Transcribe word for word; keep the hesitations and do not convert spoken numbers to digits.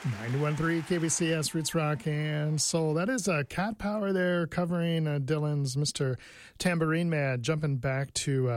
ninety-one point three K B C S Roots Rock and Soul. That is uh, Cat Power there covering uh, Dylan's Mister Tambourine Man. Jumping back to uh,